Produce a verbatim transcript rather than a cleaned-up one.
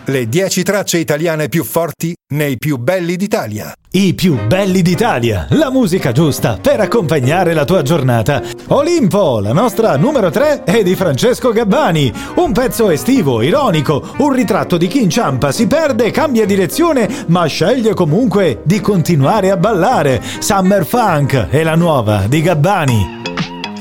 Le dieci tracce italiane più forti nei più belli d'Italia. I più belli d'Italia, la musica giusta per accompagnare la tua giornata. Olimpo, la nostra numero tre è di Francesco Gabbani, un pezzo estivo, ironico, un ritratto di chi inciampa, si perde, cambia direzione, ma sceglie comunque di continuare a ballare. Summer Funk è la nuova di Gabbani.